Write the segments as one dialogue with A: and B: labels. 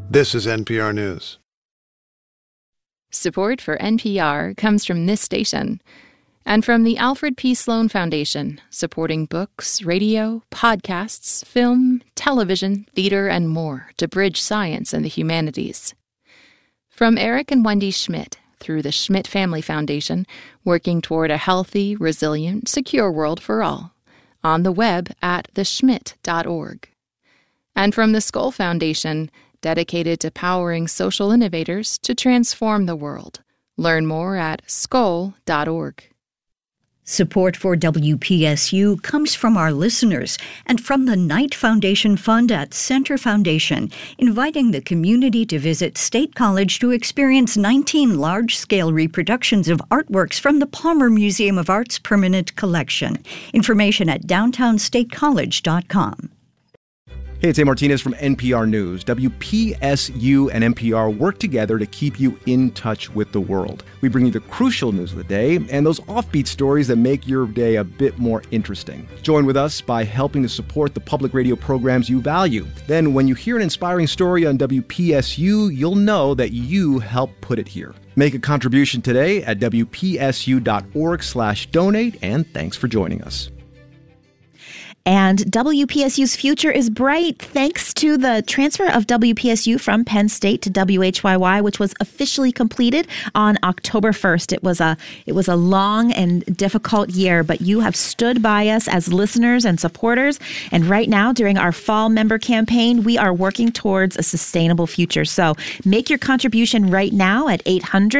A: This is NPR News.
B: Support for NPR comes from this station and from the Alfred P. Sloan Foundation, supporting books, radio, podcasts, film, television, theater, and more to bridge science and the humanities. From Eric and Wendy Schmidt, through the Schmidt Family Foundation, working toward a healthy, resilient, secure world for all. On the web at theschmidt.org. And from the Skoll Foundation, dedicated to powering social innovators to transform the world. Learn more at skoll.org.
C: Support for WPSU comes from our listeners and from the Knight Foundation Fund at Center Foundation, inviting the community to visit State College to experience 19 large-scale reproductions of artworks from the Palmer Museum of Art's permanent collection. Information at downtownstatecollege.com.
D: Hey, it's A. Martinez from NPR News. WPSU and NPR work together to keep you in touch with the world. We bring you the crucial news of the day and those offbeat stories that make your day a bit more interesting. Join with us by helping to support the public radio programs you value. Then, when you hear an inspiring story on WPSU, you'll know that you helped put it here. Make a contribution today at WPSU.org/donate, and thanks for joining us.
E: And WPSU's future is bright thanks to the transfer of WPSU from Penn State to WHYY, which was officially completed on October 1st. It was a long and difficult year, but you have stood by us as listeners and supporters. And right now, during our fall member campaign, we are working towards a sustainable future. So make your contribution right now at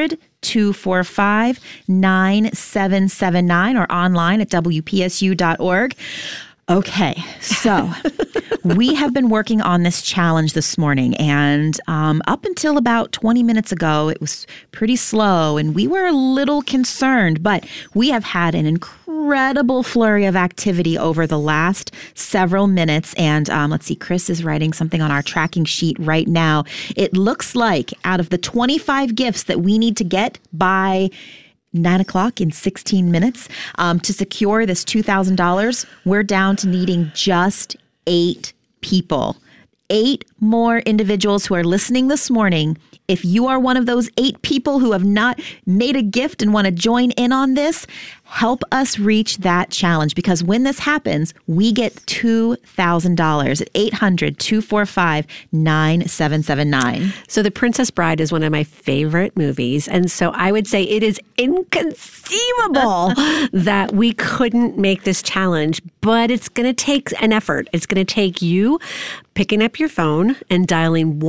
E: 800-245-9779 or online at WPSU.org. Okay, so we have been working on this challenge this morning, and up until about 20 minutes ago, it was pretty slow, and we were a little concerned, but we have had an incredible flurry of activity over the last several minutes, and let's see, Chris is writing something on our tracking sheet right now. It looks like out of the 25 gifts that we need to get by 9 o'clock in 16 minutes to secure this $2,000, we're down to needing just 8 people. 8 more individuals who are listening this morning. If you are one of those 8 people who have not made a gift and want to join in on this, help us reach that challenge, because when this happens, we get $2,000 at 800-245-9779.
F: So The Princess Bride is one of my favorite movies. And so I would say it is inconceivable that we couldn't make this challenge, but it's going to take an effort. It's going to take you picking up your phone and dialing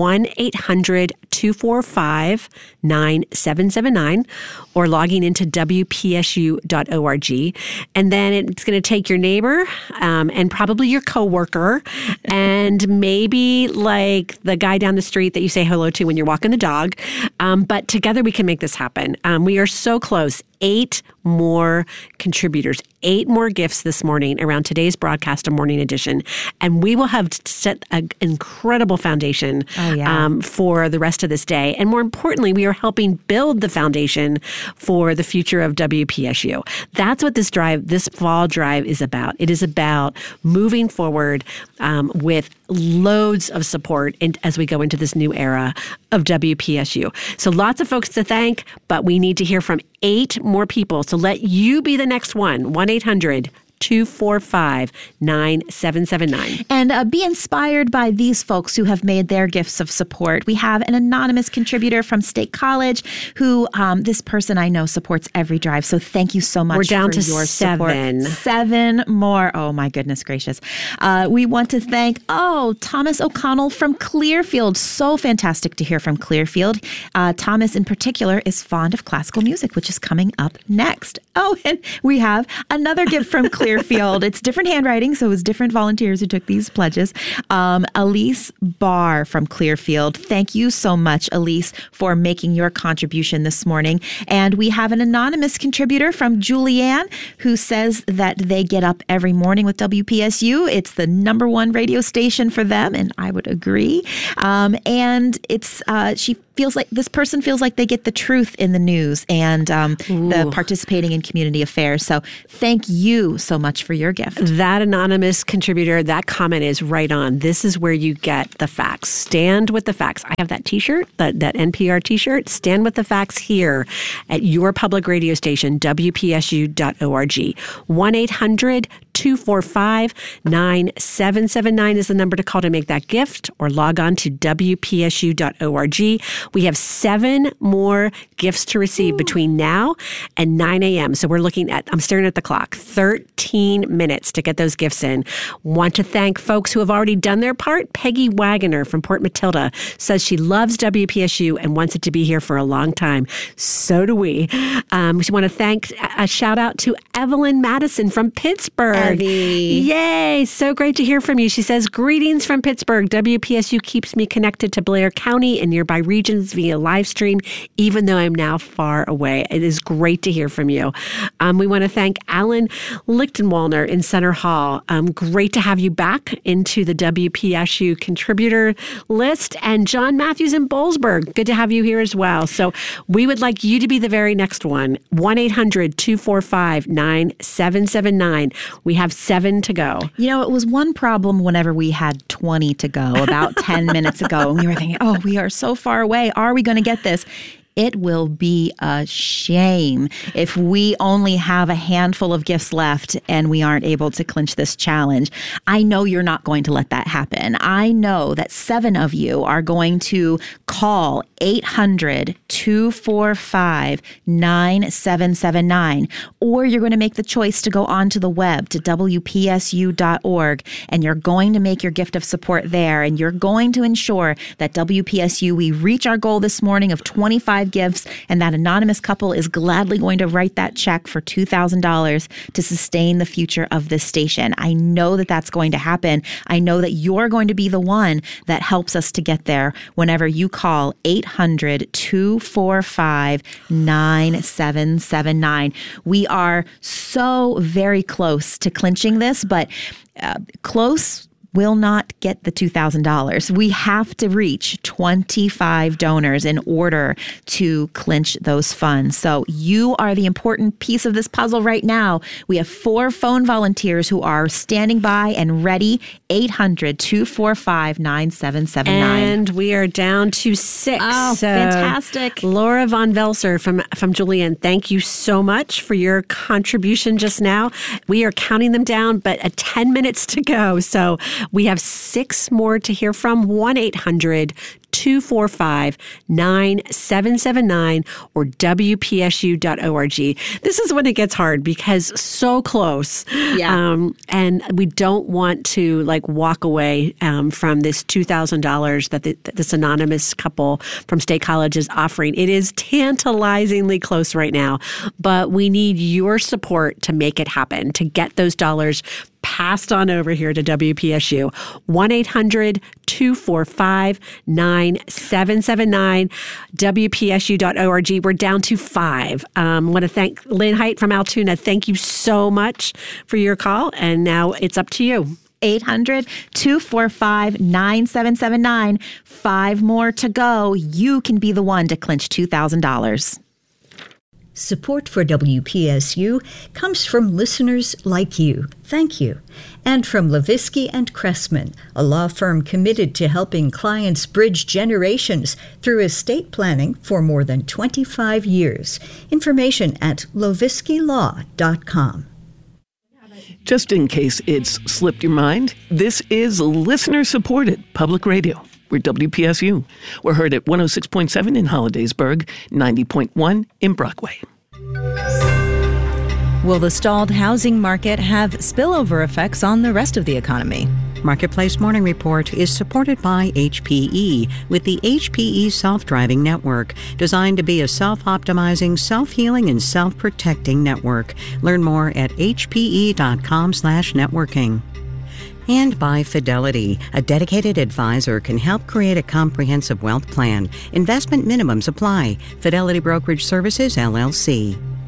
F: 1-800-245-9779 or logging into WPSU.org. And then it's going to take your neighbor and probably your coworker and maybe like the guy down the street that you say hello to when you're walking the dog. But together we can make this happen. We are so close. 8 more contributors, 8 more gifts this morning around today's broadcast of Morning Edition. And we will have set an incredible foundation for the rest of this day. And more importantly, we are helping build the foundation for the future of WPSU. That's what this fall drive is about. It is about moving forward with loads of support as we go into this new era of WPSU. So lots of folks to thank, but we need to hear from 8 more people. So let you be the next one. 1-800-245-9779.
E: And be inspired by these folks who have made their gifts of support. We have an anonymous contributor from State College who this person I know supports every drive. So thank you so much.
F: We're down
E: for
F: to
E: your
F: 7.
E: Support. 7 more. Oh, my goodness gracious. We want to thank, Thomas O'Connell from Clearfield. So fantastic to hear from Clearfield. Thomas in particular is fond of classical music, which is coming up next. Oh, and we have another gift from Clearfield. It's different handwriting, so it was different volunteers who took these pledges. Elise Barr from Clearfield. Thank you so much, Elise, for making your contribution this morning. And we have an anonymous contributor from Julianne who says that they get up every morning with WPSU. It's the number 1 radio station for them, and I would agree. And it's she person feels like they get the truth in the news and the participating in community affairs. So thank you so much for your gift.
F: That anonymous contributor, that comment is right on. This is where you get the facts. Stand with the facts. I have that t-shirt, that NPR t-shirt. Stand with the facts here at your public radio station, WPSU.org. 1-800-245-9779 is the number to call to make that gift, or log on to WPSU.org. We have 7 more gifts to receive between now and 9 a.m. So we're looking at, I'm staring at the clock, 13 minutes to get those gifts in. Want to thank folks who have already done their part. Peggy Wagoner from Port Matilda says she loves WPSU and wants it to be here for a long time. So do we. We want to thank, a shout out to Evelyn Madison from Pittsburgh.
E: Evie.
F: Yay. So great to hear from you. She says, greetings from Pittsburgh. WPSU keeps me connected to Blair County and nearby regions via live stream, even though I'm now far away. It is great to hear from you. We want to thank Alan Lichtenwalner in Center Hall. Great to have you back into the WPSU contributor list. And John Matthews in Boalsburg. Good to have you here as well. So we would like you to be the very next one. 1-800-245-9779. We have 7 to go.
E: You know, it was one problem whenever we had 20 to go, about 10 minutes ago. And we were thinking, oh, we are so far away. Are we going to get this? It will be a shame if we only have a handful of gifts left and we aren't able to clinch this challenge. I know you're not going to let that happen. I know that 7 of you are going to call 800-245-9779, or you're going to make the choice to go onto the web to WPSU.org, and you're going to make your gift of support there, and you're going to ensure that WPSU, we reach our goal this morning of 25 gifts, and that anonymous couple is gladly going to write that check for $2,000 to sustain the future of this station. I know that that's going to happen. I know that you're going to be the one that helps us to get there whenever you call 800-245-9779. We are so very close to clinching this, but close will not get the $2,000. We have to reach 25 donors in order to clinch those funds. So you are the important piece of this puzzle right now. We have 4 phone volunteers who are standing by and ready. 800-245-9779.
F: And we are down to 6.
E: Oh, fantastic.
F: Laura Von Velser from Julian, thank you so much for your contribution just now. We are counting them down, but 10 minutes to go. So we have 6 more to hear from. 1-800-245-9779 or WPSU.org. This is when it gets hard because so close. Yeah. And we don't want to walk away from this $2,000 that this anonymous couple from State College is offering. It is tantalizingly close right now, but we need your support to make it happen, to get those dollars passed on over here to WPSU. 1-800-245-9779, WPSU.org. We're down to 5. I want to thank Lynn Height from Altoona. Thank you so much for your call. And now it's up to you.
E: 800-245-9779. 5 more to go. You can be the one to clinch $2,000.
C: Support for WPSU comes from listeners like you. Thank you. And from Levisky and Cressman, a law firm committed to helping clients bridge generations through estate planning for more than 25 years. Information at loviskylaw.com.
A: Just in case it's slipped your mind, this is listener-supported public radio. We're WPSU. We're heard at 106.7 in Hollidaysburg, 90.1 in Brockway.
G: Will the stalled housing market have spillover effects on the rest of the economy? Marketplace Morning Report is supported by HPE with the HPE Self-Driving Network, designed to be a self-optimizing, self-healing, and self-protecting network. Learn more at hpe.com/networking. And by Fidelity, a dedicated advisor can help create a comprehensive wealth plan. Investment minimums apply. Fidelity Brokerage Services, LLC.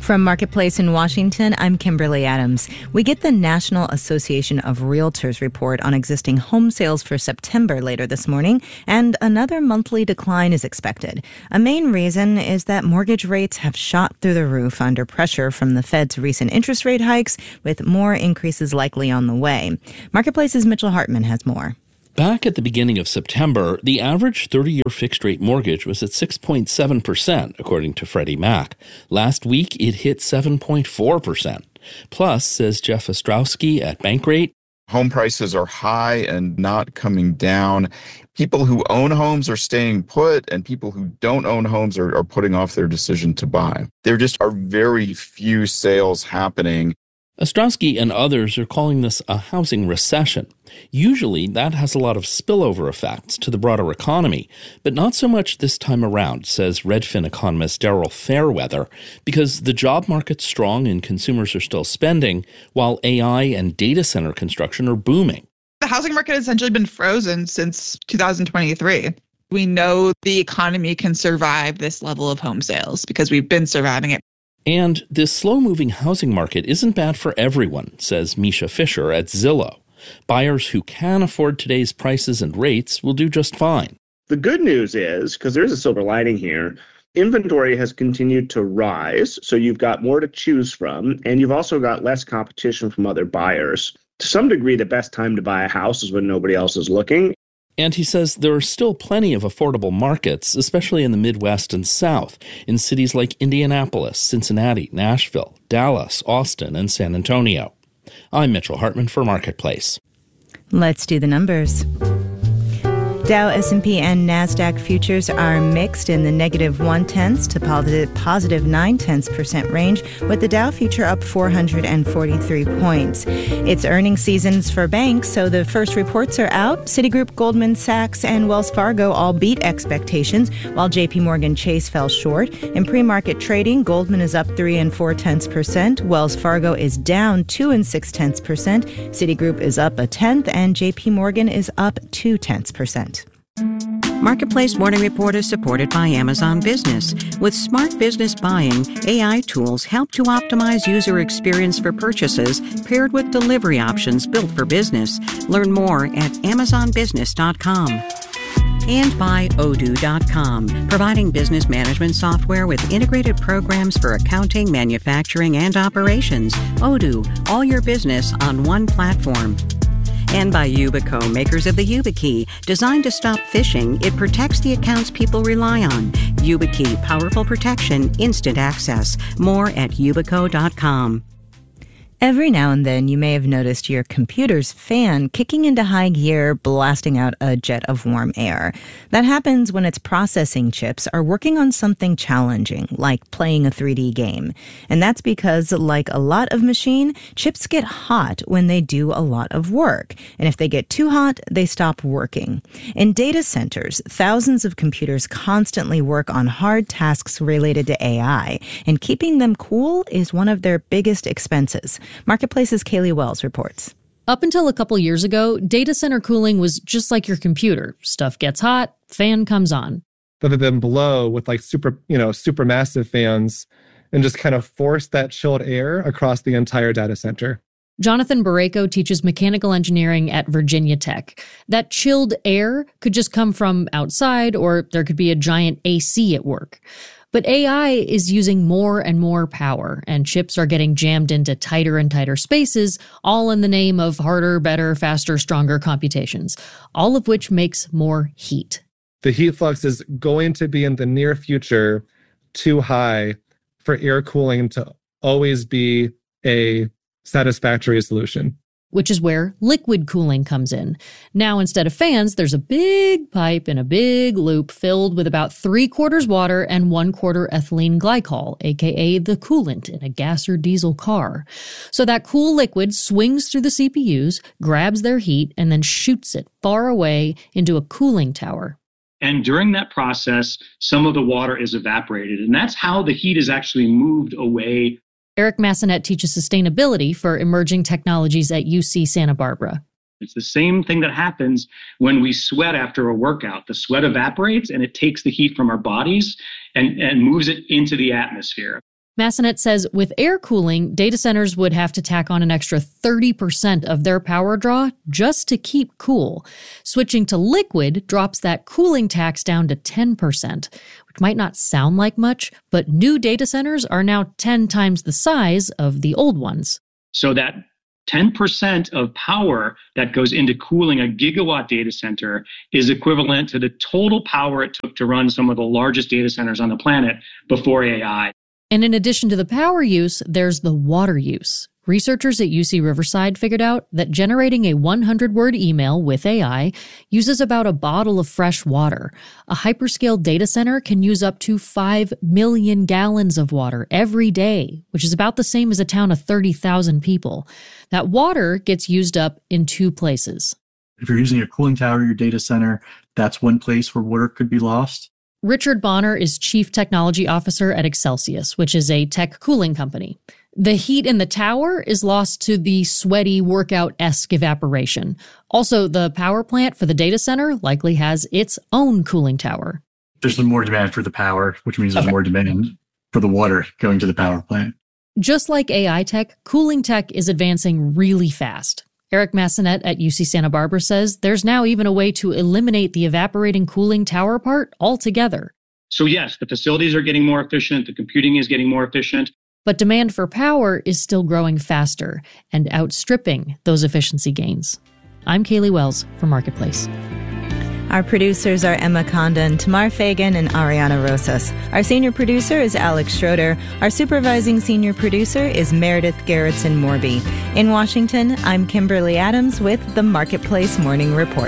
H: From Marketplace in Washington, I'm Kimberly Adams. We get the National Association of Realtors report on existing home sales for September later this morning, and another monthly decline is expected. A main reason is that mortgage rates have shot through the roof under pressure from the Fed's recent interest rate hikes, with more increases likely on the way. Marketplace's Mitchell Hartman has more.
I: Back at the beginning of September, the average 30-year fixed-rate mortgage was at 6.7%, according to Freddie Mac. Last week, it hit 7.4%. Plus, says Jeff Ostrowski at Bankrate,
J: home prices are high and not coming down. People who own homes are staying put, and people who don't own homes are putting off their decision to buy. There just are very few sales happening.
I: Ostrowski and others are calling this a housing recession. Usually, that has a lot of spillover effects to the broader economy, but not so much this time around, says Redfin economist Daryl Fairweather, because the job market's strong and consumers are still spending, while AI and data center construction are booming.
K: The housing market has essentially been frozen since 2023. We know the economy can survive this level of home sales because we've been surviving it.
I: And this slow-moving housing market isn't bad for everyone, says Misha Fisher at Zillow. Buyers who can afford today's prices and rates will do just fine.
L: The good news is, because there's a silver lining here, inventory has continued to rise, so you've got more to choose from, and you've also got less competition from other buyers. To some degree, the best time to buy a house is when nobody else is looking.
I: And he says there are still plenty of affordable markets, especially in the Midwest and South, in cities like Indianapolis, Cincinnati, Nashville, Dallas, Austin, and San Antonio. I'm Mitchell Hartman for Marketplace.
H: Let's do the numbers. Dow, S&P, and NASDAQ futures are mixed in the negative 0.1 to positive 0.9% range, with the Dow future up 443 points. It's earnings seasons for banks, so the first reports are out. Citigroup, Goldman Sachs, and Wells Fargo all beat expectations, while JP Morgan Chase fell short. In pre-market trading, Goldman is up 3 4/10%, Wells Fargo is down 2 6/10%, Citigroup is up 0.1%, and JP Morgan is up 0.2%.
G: Marketplace Morning Report is supported by Amazon Business. With smart business buying, AI tools help to optimize user experience for purchases paired with delivery options built for business. Learn more at amazonbusiness.com. And by Odoo.com, providing business management software with integrated programs for accounting, manufacturing, and operations. Odoo, all your business on one platform. And by Yubico, makers of the YubiKey. Designed to stop phishing, it protects the accounts people rely on. YubiKey, powerful protection, instant access. More at Yubico.com.
H: Every now and then, you may have noticed your computer's fan kicking into high gear, blasting out a jet of warm air. That happens when its processing chips are working on something challenging, like playing a 3D game. And that's because, like a lot of machine, chips get hot when they do a lot of work. And if they get too hot, they stop working. In data centers, thousands of computers constantly work on hard tasks related to AI, and keeping them cool is one of their biggest expenses. Marketplace's Kaylee Wells reports.
M: Up until a couple years ago, data center cooling was just like your computer. Stuff gets hot, fan comes on.
N: Rather than blow with like super massive fans and just kind of force that chilled air across the entire data center.
M: Jonathan Barreco teaches mechanical engineering at Virginia Tech. That chilled air could just come from outside, or there could be a giant AC at work. But AI is using more and more power, and chips are getting jammed into tighter and tighter spaces, all in the name of harder, better, faster, stronger computations, all of which makes more heat.
N: The heat flux is going to be in the near future too high for air cooling to always be a satisfactory solution.
M: Which is where liquid cooling comes in. Now, instead of fans, there's a big pipe in a big loop filled with about 3/4 water and 1/4 ethylene glycol, aka the coolant in a gas or diesel car. So that cool liquid swings through the CPUs, grabs their heat, and then shoots it far away into a cooling tower.
O: And during that process, some of the water is evaporated, and that's how the heat is actually moved away.
M: Eric Massenet teaches sustainability for emerging technologies at UC Santa Barbara.
O: It's the same thing that happens when we sweat after a workout. The sweat evaporates and it takes the heat from our bodies and moves it into the atmosphere.
M: Massenet says with air cooling, data centers would have to tack on an extra 30% of their power draw just to keep cool. Switching to liquid drops that cooling tax down to 10%, which might not sound like much, but new data centers are now 10 times the size of the old ones.
O: So that 10% of power that goes into cooling a gigawatt data center is equivalent to the total power it took to run some of the largest data centers on the planet before AI.
M: And in addition to the power use, there's the water use. Researchers at UC Riverside figured out that generating a 100-word email with AI uses about a bottle of fresh water. A hyperscale data center can use up to 5 million gallons of water every day, which is about the same as a town of 30,000 people. That water gets used up in two places.
P: If you're using a cooling tower in your data center, that's one place where water could be lost.
M: Richard Bonner is Chief Technology Officer at Excelsius, which is a tech cooling company. The heat in the tower is lost to the sweaty workout-esque evaporation. Also, the power plant for the data center likely has its own cooling tower.
P: There's more demand for the power, which means there's more demand for the water going to the power plant.
M: Just like AI tech, cooling tech is advancing really fast. Eric Massenet at UC Santa Barbara says there's now even a way to eliminate the evaporating cooling tower part altogether.
O: So yes, the facilities are getting more efficient, the computing is getting more efficient.
M: But demand for power is still growing faster and outstripping those efficiency gains. I'm Kaylee Wells for Marketplace.
H: Our producers are Emma Condon, Tamar Fagan, and Ariana Rosas. Our senior producer is Alex Schroeder. Our supervising senior producer is Meredith Garrettson-Morby. In Washington, I'm Kimberly Adams with the Marketplace Morning Report.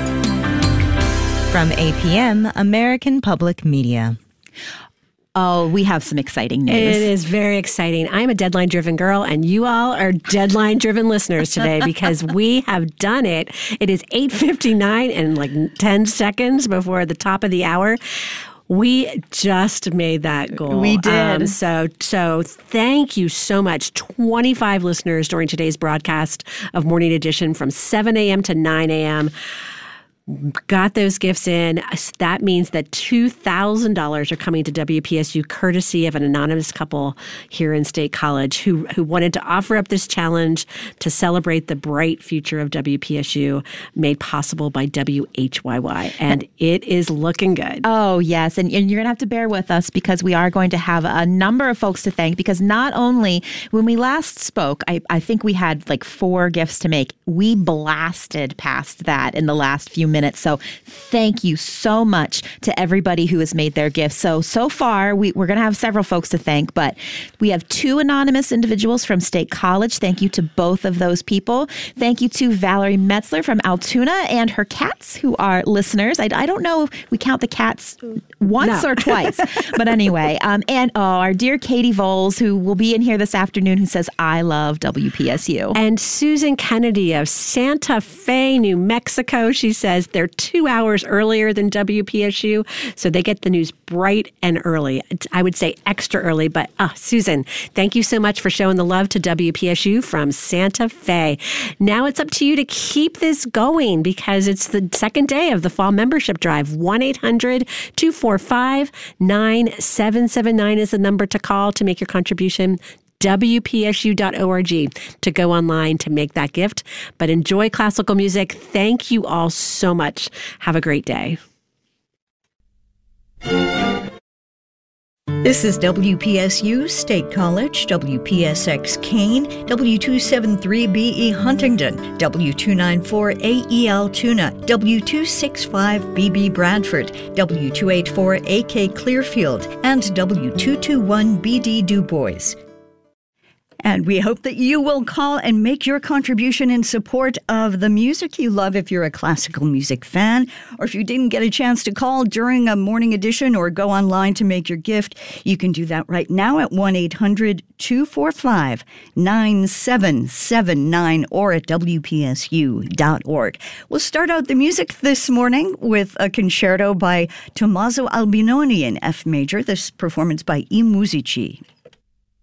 H: From APM, American Public Media.
E: Oh, we have some exciting news.
F: It is very exciting. I'm a deadline-driven girl, and you all are deadline-driven listeners today because we have done it. It is 8:59 and like 10 seconds before the top of the hour. We just made that goal.
E: We did.
F: So thank you so much. 25 listeners during today's broadcast of Morning Edition from 7 a.m. to 9 a.m. Got those gifts in. That means that $2,000 are coming to WPSU courtesy of an anonymous couple here in State College who wanted to offer up this challenge to celebrate the bright future of WPSU made possible by WHYY. And it is looking good.
E: Oh, yes. And you're going to have to bear with us because we are going to have a number of folks to thank because not only when we last spoke, I think we had like 4 gifts to make. We blasted past that in the last few minutes. So thank you so much to everybody who has made their gifts. So far, we're going to have several folks to thank, but we have 2 anonymous individuals from State College. Thank you to both of those people. Thank you to Valerie Metzler from Altoona and her cats who are listeners. I don't know if we count the cats once or twice, but anyway. And our dear Katie Voles, who will be in here this afternoon, who says, I love WPSU.
F: And Susan Kennedy of Santa Fe, New Mexico. She says they're 2 hours earlier than WPSU, so they get the news bright and early. I would say extra early, but Susan, thank you so much for showing the love to WPSU from Santa Fe. Now it's up to you to keep this going because it's the second day of the fall membership drive. 1-800-245-9779 is the number to call to make your contribution. WPSU.org to go online to make that gift. But enjoy classical music. Thank you all so much. Have a great day.
C: This is WPSU State College, WPSX Kane, W273BE Huntington, W294AE Altoona, W265BB Bradford, W284AK Clearfield, and W221BD Du Bois. And we hope that you will call and make your contribution in support of the music you love if you're a classical music fan, or if you didn't get a chance to call during a morning edition or go online to make your gift, you can do that right now at 1-800-245-9779 or at WPSU.org. We'll start out the music this morning with a concerto by Tommaso Albinoni in F major, this performance by I Musici.